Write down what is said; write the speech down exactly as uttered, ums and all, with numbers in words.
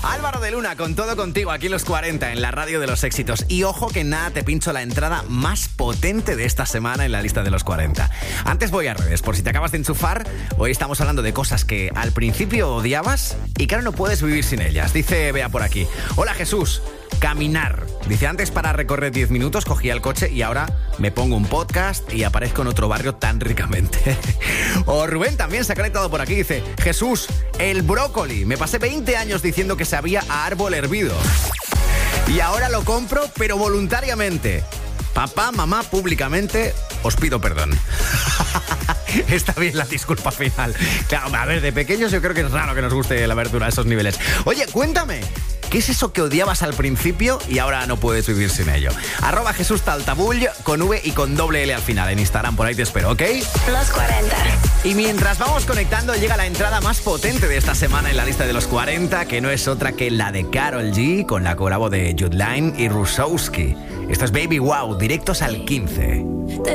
Álvaro de Luna, con todo contigo, aquí en los cuarenta, en la radio de los éxitos. Y ojo que nada, te pincho la entrada más potente de esta semana en la lista de los cuarenta. Antes voy a redes, por si te acabas de enchufar, hoy estamos hablando de cosas que al principio odiabas y que ahora no puedes vivir sin ellas. Dice Bea por aquí: hola Jesús, caminar. Dice, antes para recorrer diez minutos cogía el coche y ahora me pongo un podcast y aparezco en otro barrio tan ricamente. O Rubén también se ha conectado por aquí, dice, Jesús, el brócoli. Me pasé veinte años diciendo que sabía a árbol hervido. Y ahora lo compro, pero voluntariamente. Papá, mamá, públicamente, os pido perdón. Está bien la disculpa final. Claro, a ver, de pequeños yo creo que es raro que nos guste la verdura a esos niveles. Oye, cuéntame, ¿qué es eso que odiabas al principio y ahora no puedes vivir sin ello? Arroba Jesús Taltabull con V y con doble L al final en Instagram, por ahí te espero, ¿ok? Los cuarenta. Y mientras vamos conectando, llega la entrada más potente de esta semana en la lista de los cuarenta, que no es otra que la de Karol G con la colabo de Jude Line y Rusowski. Esto es Baby Wow, directos al quince.